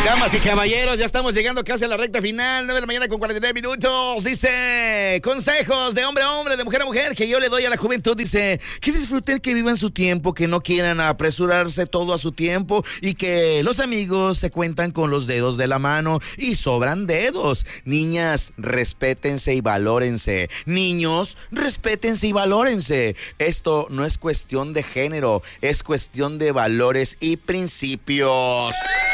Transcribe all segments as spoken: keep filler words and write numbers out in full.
Damas y caballeros, ya estamos llegando casi a la recta final, nueve de la mañana con cuarenta y nueve minutos. Dice, consejos de hombre a hombre, de mujer a mujer, que yo le doy a la juventud. Dice, que disfruten, que vivan su tiempo, que no quieran apresurarse todo a su tiempo y que los amigos se cuentan con los dedos de la mano y sobran dedos. Niñas, respétense y valórense. Niños, respétense y valórense. Esto no es cuestión de género, es cuestión de valores y principios.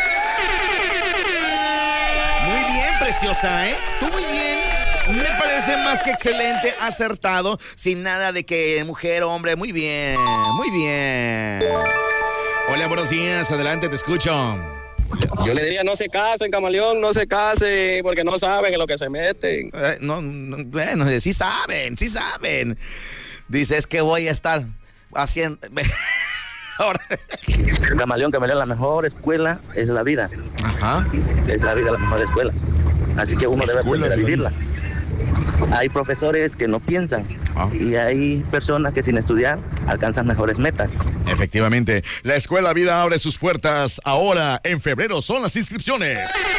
Preciosa, ¿eh? Tú muy bien. Me parece más que excelente, acertado, sin nada de que mujer o hombre. Muy bien, muy bien. Hola, buenos días, adelante, te escucho. Yo le diría, no se casen, camaleón, no se casen, porque no saben en lo que se meten. Eh, no, no, bueno, sí saben, sí saben. Dice, es que voy a estar haciendo... Ahora. Camaleón, camaleón, la mejor escuela es la vida. Ajá. Es la vida la mejor escuela. Así que uno debe aprender a vivirla. Hay profesores que no piensan ah. y hay personas que sin estudiar alcanzan mejores metas. Efectivamente, la Escuela Vida abre sus puertas. Ahora, en febrero, son las inscripciones.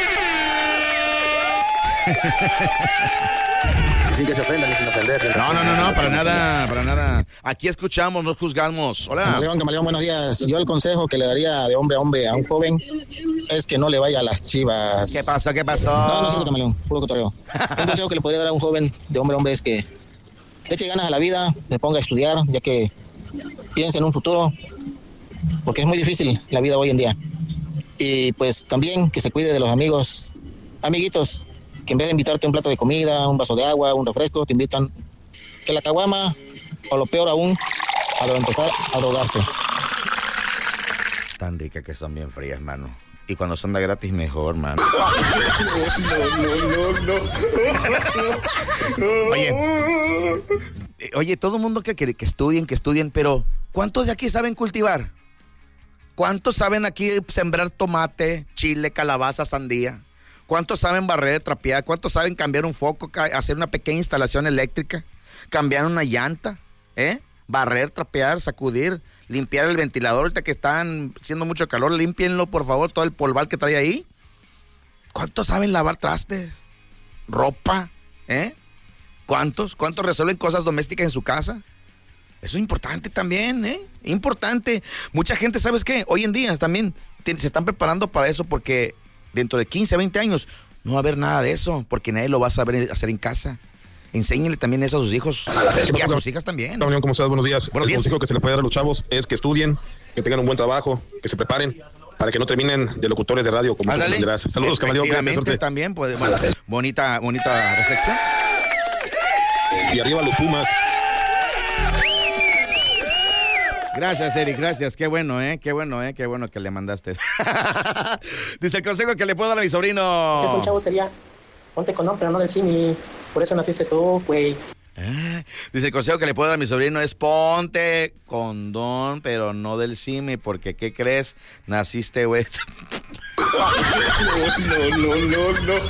Sin que se ofendan y sin ofender. No, no, no, no, para nada, para nada. Aquí escuchamos, no juzgamos. Hola. Camaleón, camaleón, buenos días. Yo el consejo que le daría de hombre a hombre a un joven es que no le vaya a las Chivas. ¿Qué pasó? ¿Qué pasó? No, no soy camaleón, puro cotorreo. Un consejo que le podría dar a un joven de hombre a hombre es que le eche ganas a la vida, se ponga a estudiar, ya que piense en un futuro, porque es muy difícil la vida hoy en día. Y pues también que se cuide de los amigos, amiguitos, que en vez de invitarte un plato de comida, un vaso de agua, un refresco, te invitan que la caguama, o lo peor aún, a empezar a drogarse. Tan ricas que son bien frías, mano. Y cuando son de gratis, mejor, mano. No, no, no, no. Oye, oye, todo el mundo que, que, que estudien, que estudien, pero ¿cuántos de aquí saben cultivar? ¿Cuántos saben aquí sembrar tomate, chile, calabaza, sandía? ¿Cuántos saben barrer, trapear? ¿Cuántos saben cambiar un foco, hacer una pequeña instalación eléctrica? ¿Cambiar una llanta? ¿Eh? Barrer, trapear, sacudir, limpiar el ventilador. Ahorita que están haciendo mucho calor, límpienlo, por favor, todo el polval que trae ahí. ¿Cuántos saben lavar trastes? ¿Ropa? ¿Eh? ¿Cuántos? ¿Cuántos resuelven cosas domésticas en su casa? Eso es importante también, ¿eh? Importante. Mucha gente, ¿sabes qué? Hoy en día también te, se están preparando para eso porque dentro de quince, veinte años no va a haber nada de eso porque nadie lo va a saber hacer en casa. Enséñenle también eso a sus hijos y a sus hijas también. Camaleón, ¿cómo estás? Buenos días. Buenos el días. consejo que se le puede dar a los chavos es que estudien, que tengan un buen trabajo, que se preparen para que no terminen de locutores de radio como tú comprenderás. Saludos, Camaleón. Efectivamente, también, pues, bueno, bonita, bonita reflexión. Y arriba los Pumas. Gracias, Eric, gracias. Qué bueno, ¿eh? Qué bueno, ¿eh? Qué bueno que le mandaste. Dice el consejo que le puedo dar a mi sobrino. Un chavo sería, ponte con pero no del simi. Por eso naciste tú, güey. Ah, dice el consejo que le puedo dar a mi sobrino es ponte condón, pero no del simi, porque ¿qué crees? Naciste, güey. No, no, no, no, no.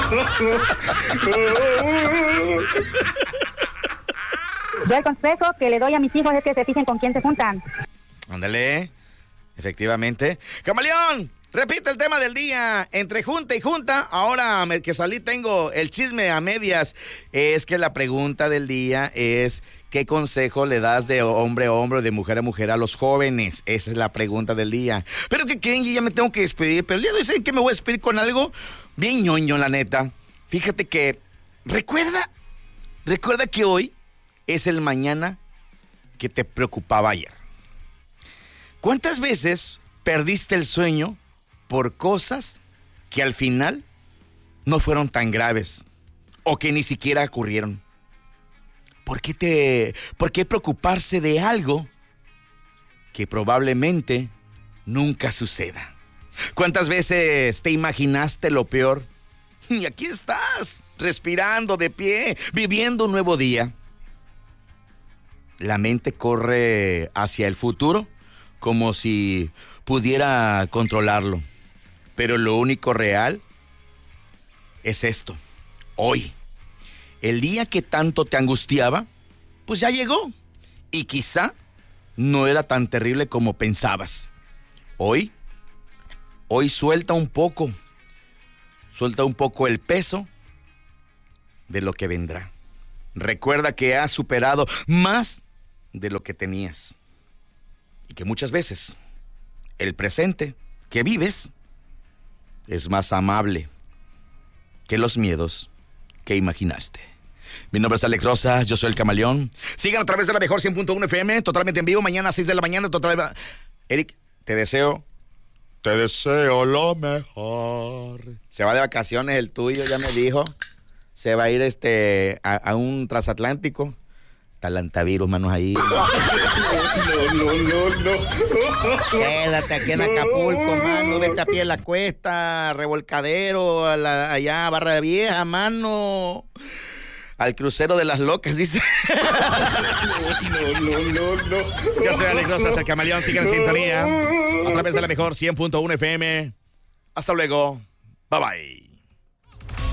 Yo el consejo que le doy a mis hijos es que se fijen con quién se juntan. Ándale, efectivamente. Camaleón, repite el tema del día. Entre junta y junta, ahora que salí tengo el chisme a medias. Es que la pregunta del día es ¿qué consejo le das de hombre a hombre o de mujer a mujer a los jóvenes? Esa es la pregunta del día. Pero que creen, yo ya me tengo que despedir. Pero el día de hoy, ¿saben que me voy a despedir con algo bien ñoño, la neta? Fíjate que, recuerda, recuerda que hoy es el mañana que te preocupaba ayer. ¿Cuántas veces perdiste el sueño por cosas que al final no fueron tan graves o que ni siquiera ocurrieron? ¿Por qué te, por qué preocuparse de algo que probablemente nunca suceda? ¿Cuántas veces te imaginaste lo peor? Y aquí estás, respirando de pie, viviendo un nuevo día. La mente corre hacia el futuro como si pudiera controlarlo. Pero lo único real es esto, hoy. El día que tanto te angustiaba, pues ya llegó. Y quizá no era tan terrible como pensabas. Hoy, hoy suelta un poco Suelta un poco el peso de lo que vendrá. Recuerda que has superado más de lo que tenías. Y que muchas veces el presente que vives es más amable que los miedos que imaginaste. Mi nombre es Alex Rosas, yo soy el Camaleón. Sigan a través de la mejor cien punto uno F M, totalmente en vivo, mañana a seis de la mañana. Total... Eric, te deseo, te deseo lo mejor. Se va de vacaciones el tuyo, ya me dijo. Se va a ir este a, a un transatlántico. Talantavirus, manos ahí. No, no, no, no. Quédate aquí en Acapulco, mano. Vete a pie en la cuesta, Revolcadero, a la, allá a Barra Vieja, mano. Al crucero de las locas, dice. No, no, no, no. Yo soy Alex Rosas, el Camaleón. Sigan en sintonía. A través de la mejor cien punto uno F M. Hasta luego. Bye, bye.